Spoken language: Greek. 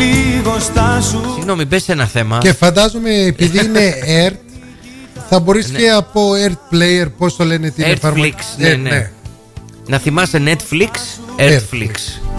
λίγο στάσου. Συγγνώμη, μπες σε ένα θέμα. Και φαντάζομαι επειδή είναι Earth, θα μπορείς και από Earth Player, πώς το λένε την εφαρμογή. Netflix, ναι. Να θυμάσαι Netflix, Earthflix.